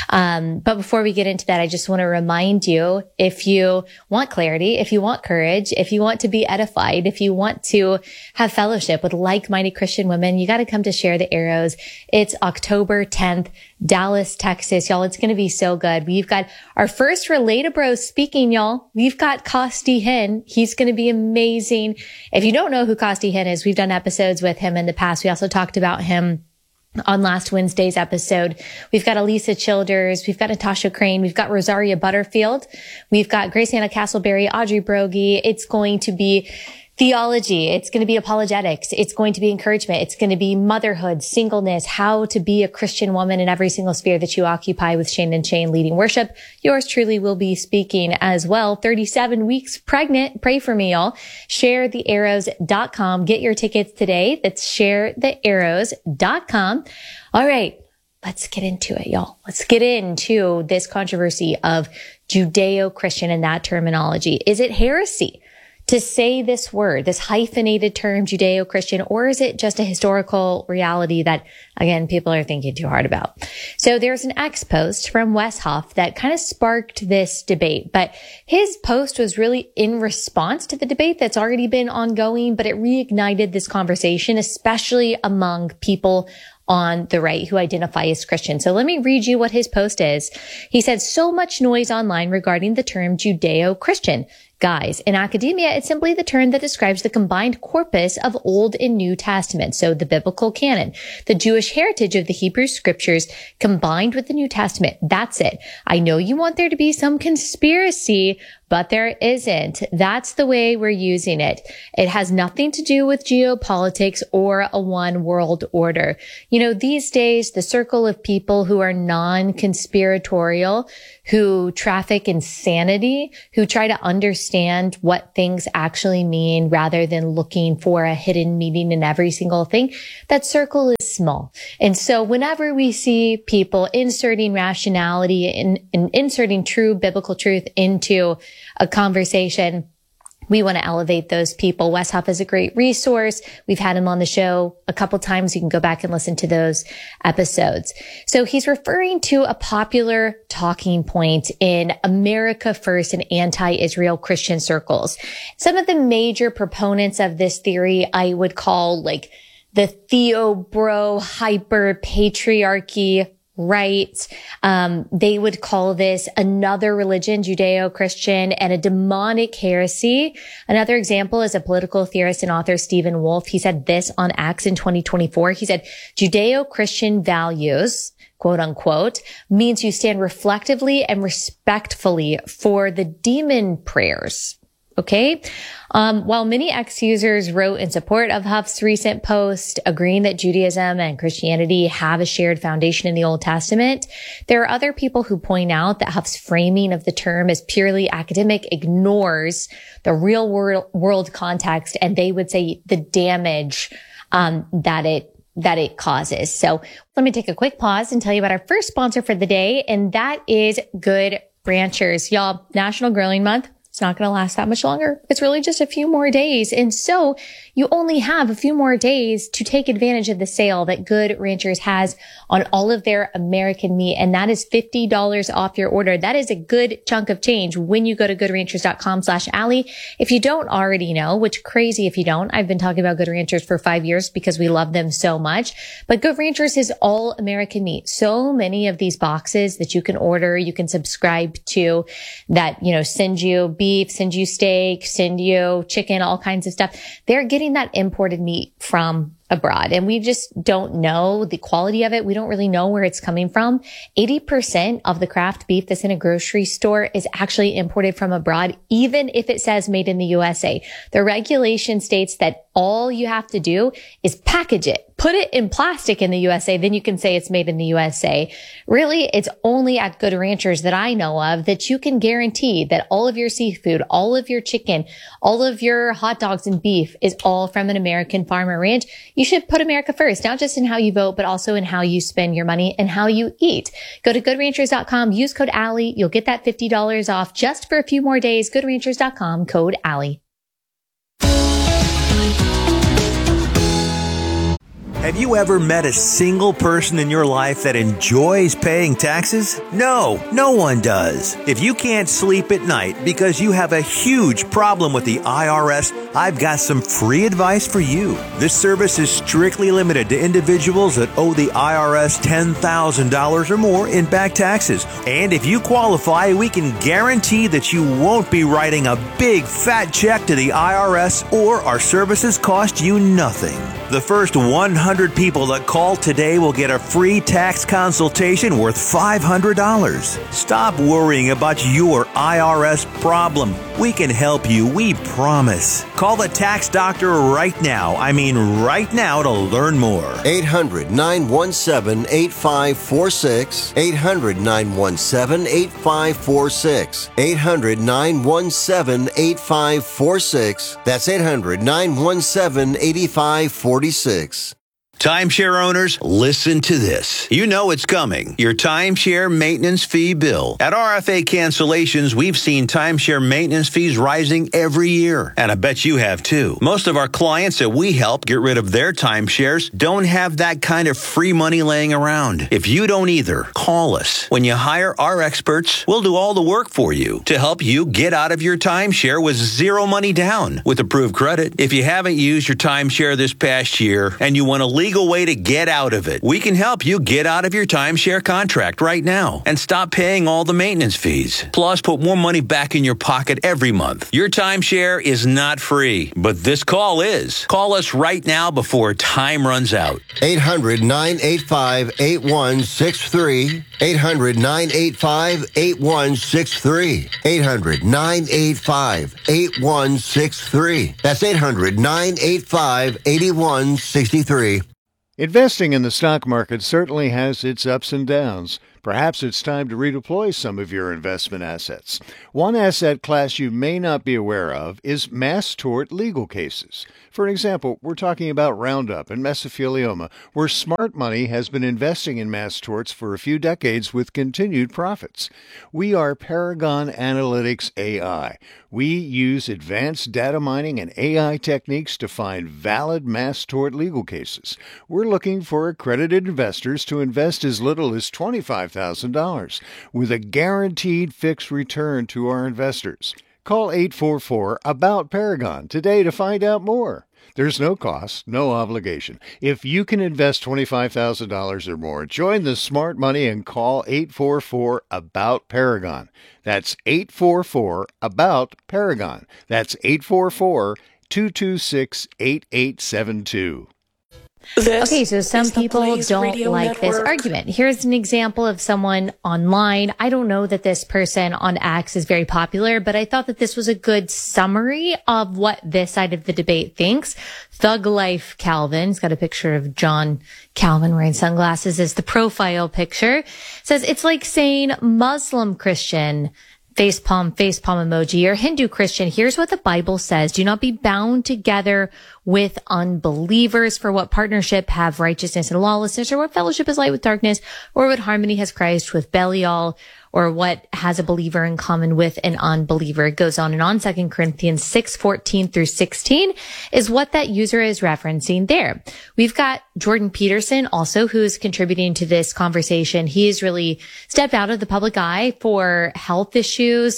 But before we get into that, I just want to remind you, if you want clarity, if you want courage, if you want to be edified, if you want to have fellowship with like-minded Christian women, you got to come to Share the Arrows. It's October 10th. Dallas, Texas, y'all. It's going to be so good. We've got our first Relatable speaking, y'all. We've got Costi Hinn. He's going to be amazing. If you don't know who Costi Hinn is, we've done episodes with him in the past. We also talked about him on last Wednesday's episode. We've got Elisa Childers. We've got Natasha Crane. We've got Rosaria Butterfield. We've got Grace Anna Castleberry, Audrey Brogy. It's going to be theology. It's going to be apologetics. It's going to be encouragement. It's going to be motherhood, singleness, how to be a Christian woman in every single sphere that you occupy, with Shane and Shane leading worship. Yours truly will be speaking as well. 37 weeks pregnant. Pray for me, y'all. ShareTheArrows.com. Get your tickets today. That's ShareTheArrows.com. All right. let's get into it, y'all. Let's get into this controversy of Judeo-Christian and that terminology. Is it heresy to say this word, this hyphenated term, Judeo-Christian, or is it just a historical reality that, again, people are thinking too hard about? So there's an X post from Wes Huff that kind of sparked this debate, but his post was really in response to the debate that's already been ongoing, but it reignited this conversation, especially among people on the right who identify as Christian. So let me read you what his post is. He said, so much noise online regarding the term Judeo-Christian. Guys, in academia, it's simply the term that describes the combined corpus of Old and New Testament, so the biblical canon, the Jewish heritage of the Hebrew scriptures combined with the New Testament. That's it. I know you want there to be some conspiracy, but there isn't. That's the way we're using it. It has nothing to do with geopolitics or a one world order. You know, these days, the circle of people who are non-conspiratorial, who traffic insanity, who try to understand what things actually mean rather than looking for a hidden meaning in every single thing, that circle is small. And so whenever we see people inserting rationality and inserting true biblical truth into a conversation, we want to elevate those people. Wes Huff is a great resource. We've had him on the show a couple times. You can go back and listen to those episodes. So he's referring to a popular talking point in America First and anti-Israel Christian circles. Some of the major proponents of this theory I would call like the theobro hyper patriarchy right. They would call this another religion, Judeo-Christian, and a demonic heresy. Another example is a political theorist and author, Stephen Wolfe. He said this on Acts in 2024. He said, Judeo-Christian values, quote unquote, means you stand reflectively and respectfully for the demon prayers. Okay. While many ex-users wrote in support of Huff's recent post, agreeing that Judaism and Christianity have a shared foundation in the Old Testament, there are other people who point out that Huff's framing of the term as purely academic ignores the real world context, and they would say the damage that it causes. So let me take a quick pause and tell you about our first sponsor for the day, and that is Good Ranchers. Y'all, National Grilling Month. It's not going to last that much longer. It's really just a few more days. And so you only have a few more days to take advantage of the sale that Good Ranchers has on all of their American meat. And that is $50 off your order. That is a good chunk of change when you go to goodranchers.com/Allie. If you don't already know, which crazy if you don't, I've been talking about Good Ranchers for 5 years because we love them so much. But Good Ranchers is all American meat. So many of these boxes that you can order, you can subscribe to that, you know, send you beef, send you steak, send you chicken, all kinds of stuff. They're getting that imported meat from abroad, and we just don't know the quality of it. We don't really know where it's coming from. 80% of the craft beef that's in a grocery store is actually imported from abroad, even if it says made in the USA. The regulation states that all you have to do is package it, put it in plastic in the USA, then you can say it's made in the USA. Really, it's only at Good Ranchers that I know of that you can guarantee that all of your seafood, all of your chicken, all of your hot dogs and beef is all from an American farm or ranch. You should put America first, not just in how you vote, but also in how you spend your money and how you eat. Go to goodranchers.com, use code Allie. You'll get that $50 off just for a few more days. Goodranchers.com, code Allie. Have you ever met a single person in your life that enjoys paying taxes? No, no one does. If you can't sleep at night because you have a huge problem with the IRS, I've got some free advice for you. This service is strictly limited to individuals that owe the IRS $10,000 or more in back taxes. And if you qualify, we can guarantee that you won't be writing a big fat check to the IRS, or our services cost you nothing. The first 100 people that call today will get a free tax consultation worth $500. Stop worrying about your IRS problem. We can help you, we promise. Call the tax doctor right now. I mean right now, to learn more. 800-917-8546. 800-917-8546. 800-917-8546. That's 800-917-8546. Timeshare owners, listen to this. You know it's coming. Your timeshare maintenance fee bill. At RFA Cancellations, we've seen timeshare maintenance fees rising every year. And I bet you have too. Most of our clients that we help get rid of their timeshares don't have that kind of free money laying around. If you don't either, call us. When you hire our experts, we'll do all the work for you to help you get out of your timeshare with zero money down with approved credit. If you haven't used your timeshare this past year and you want a legal way to get out of it, we can help you get out of your timeshare contract right now and stop paying all the maintenance fees. Plus, put more money back in your pocket every month. Your timeshare is not free, but this call is. Call us right now before time runs out. 800-985-8163. 800-985-8163. 800-985-8163. That's 800-985-8163. Investing in the stock market certainly has its ups and downs. Perhaps it's time to redeploy some of your investment assets. One asset class you may not be aware of is mass tort legal cases. For example, we're talking about Roundup and mesothelioma, where smart money has been investing in mass torts for a few decades with continued profits. We are Paragon Analytics AI. We use advanced data mining and AI techniques to find valid mass tort legal cases. We're looking for accredited investors to invest as little as $25,000 with a guaranteed fixed return to our investors. Call 844-ABOUT-PARAGON today to find out more. There's no cost, no obligation. If you can invest $25,000 or more, join the smart money and call 844-ABOUT-PARAGON. That's 844-ABOUT-PARAGON. That's 844-226-8872. Okay, so some people don't like this argument. Here's an example of someone online. I don't know that this person on X is very popular, but I thought that this was a good summary of what this side of the debate thinks. Thug Life Calvin, he's got a picture of John Calvin wearing sunglasses as the profile picture, says it's like saying Muslim Christian, facepalm emoji, or Hindu Christian. Here's what the Bible says. Do not be bound together with unbelievers. For what partnership have righteousness and lawlessness? Or what fellowship is light with darkness? Or what harmony has Christ with Belial? Or what has a believer in common with an unbeliever? It goes on and on. 2 Corinthians 6:14 through 16 is what that user is referencing there. We've got Jordan Peterson also, who's contributing to this conversation. He has really stepped out of the public eye for health issues,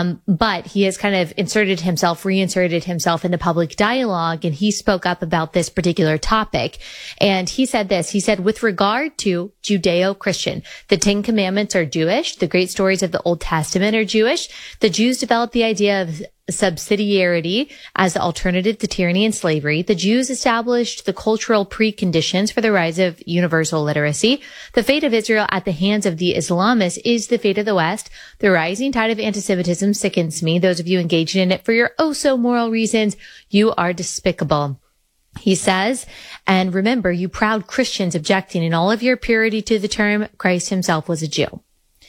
but he has kind of reinserted himself into public dialogue, and he spoke up about this particular topic. And he said this. He said, with regard to Judeo-Christian, the 10 Commandments are Jewish. The great stories of the Old Testament are Jewish. The Jews developed the idea of subsidiarity as the alternative to tyranny and slavery. The Jews established the cultural preconditions for the rise of universal literacy. The fate of Israel at the hands of the Islamists is the fate of the West. The rising tide of anti-Semitism sickens me. Those of you engaged in it for your oh-so-moral reasons, you are despicable. He says, and remember, you proud Christians objecting in all of your purity to the term, Christ himself was a Jew.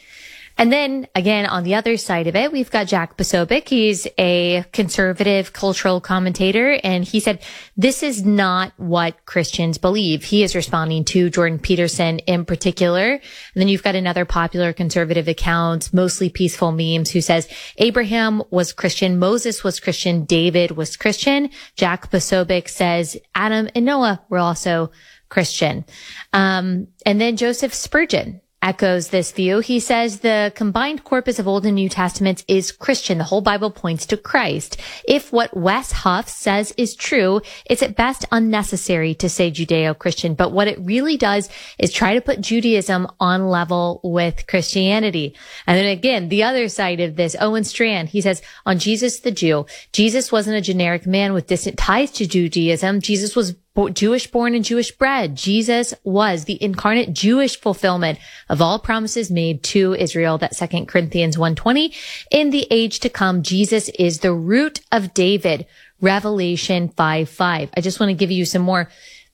And then again, on the other side of it, we've got Jack Posobiec. He's a conservative cultural commentator, and he said, this is not what Christians believe. He is responding to Jordan Peterson in particular. And then you've got another popular conservative account, mostly peaceful memes, who says, Abraham was Christian, Moses was Christian, David was Christian. Jack Posobiec says, Adam and Noah were also Christian. And then Joseph Spurgeon echoes this view. He says the combined corpus of Old and New Testaments is Christian. The whole Bible points to Christ. If what Wes Huff says is true, it's at best unnecessary to say Judeo-Christian. But what it really does is try to put Judaism on level with Christianity. And then again, the other side of this, Owen Strand, he says, on Jesus the Jew, Jesus wasn't a generic man with distant ties to Judaism. Jesus was Jewish born and Jewish bred. Jesus was the incarnate Jewish fulfillment of all promises made to Israel. That 2 Corinthians 1:20. In the age to come, Jesus is the root of David. Revelation 5:5. I just want to give you some more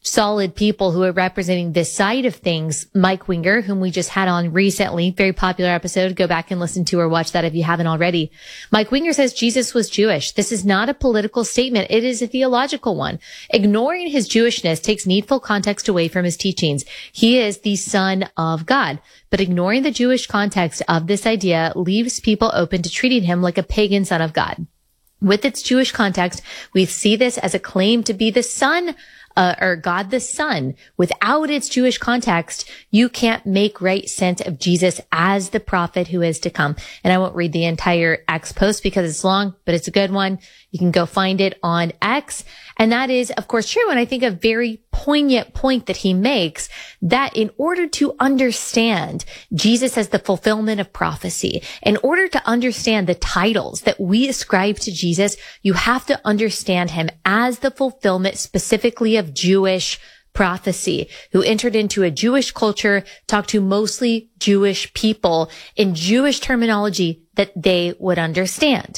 solid people who are representing this side of things. Mike Winger, whom we just had on recently, very popular episode. Go back and listen to or watch that if you haven't already. Mike Winger says Jesus was Jewish. This is not a political statement. It is a theological one. Ignoring his Jewishness takes needful context away from his teachings. He is the Son of God. But ignoring the Jewish context of this idea leaves people open to treating him like a pagan son of God. With its Jewish context, we see this as a claim to be the Son or God the Son. Without its Jewish context, you can't make right sense of Jesus as the prophet who is to come. And I won't read the entire X post because it's long, but it's a good one. You can go find it on X. And that is, of course, true. And I think a very poignant point that he makes, that in order to understand Jesus as the fulfillment of prophecy, in order to understand the titles that we ascribe to Jesus, you have to understand him as the fulfillment specifically of Jewish prophecy, who entered into a Jewish culture, talked to mostly Jewish people in Jewish terminology that they would understand.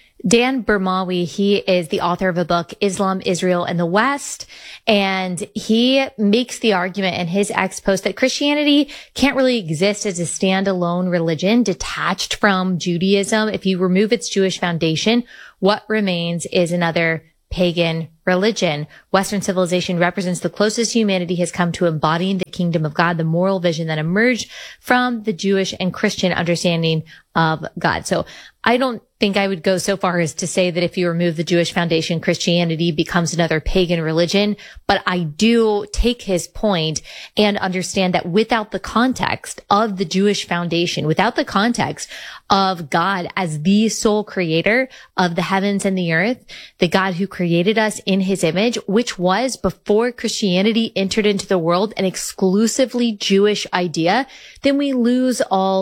Dan Bermawi, he is the author of a book, Islam, Israel, and the West. And he makes the argument in his X post that Christianity can't really exist as a standalone religion detached from Judaism. If you remove its Jewish foundation, what remains is another pagan religion. Western civilization represents the closest humanity has come to embodying the kingdom of God, the moral vision that emerged from the Jewish and Christian understanding of God. So I don't think I would go so far as to say that if you remove the Jewish foundation, Christianity becomes another pagan religion. But I do take his point and understand that without the context of the Jewish foundation, without the context of God as the sole creator of the heavens and the earth, the God who created us in his image, which was before Christianity entered into the world an exclusively Jewish idea, then we lose all